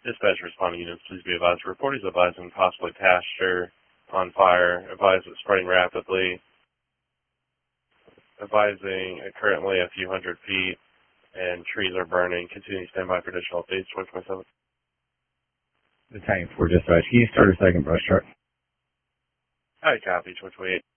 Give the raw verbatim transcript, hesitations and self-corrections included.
Dispatch responding units, please be advised. Report is advising possibly pasture on fire. Advise it's spreading rapidly. Advising currently a few hundred feet and trees are burning. Continue to stand by for additional updates. twenty twenty-seven. Battalion four Dispatch. Can you start a second brush truck? Hi, copy. twenty twenty-eight.